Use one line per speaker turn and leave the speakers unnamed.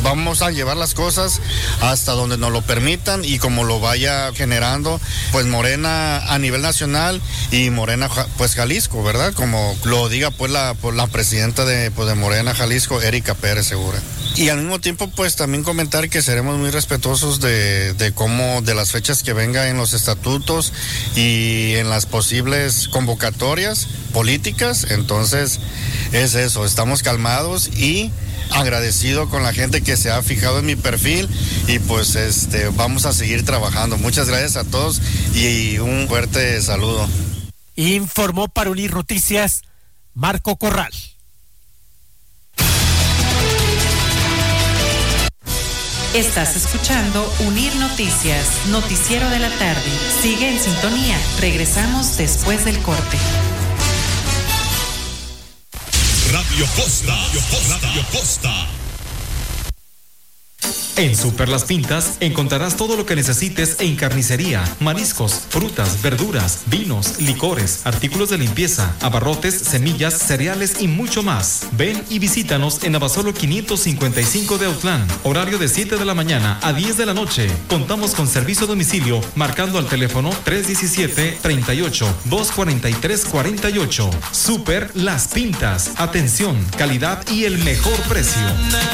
vamos a llevar las cosas hasta donde nos lo permitan y como lo vaya generando, pues Morena a nivel nacional y Morena pues Jalisco, ¿verdad? Como lo diga pues la presidenta de Morena Jalisco, Erika Pérez Segura. Y al mismo tiempo pues también comentar que seremos muy respetuosos de las fechas que venga en los estatutos y en las posibles convocatorias políticas. Entonces es eso, estamos calmados y agradecido con la gente que se ha fijado en mi perfil y pues vamos a seguir trabajando. Muchas gracias a todos y un fuerte saludo.
Informó para Unir Noticias Marco Corral.
Estás escuchando Unir Noticias, noticiero de la tarde. Sigue en sintonía. Regresamos después del corte.
Radio Costa.
En Super Las Pintas encontrarás todo lo que necesites en carnicería, mariscos, frutas, verduras, vinos, licores, artículos de limpieza, abarrotes, semillas, cereales y mucho más. Ven y visítanos en Abasolo 555 de Autlán. Horario de 7 de la mañana a 10 de la noche. Contamos con servicio a domicilio marcando al teléfono 317-38-243-48. Super Las Pintas. Atención, calidad y el mejor precio.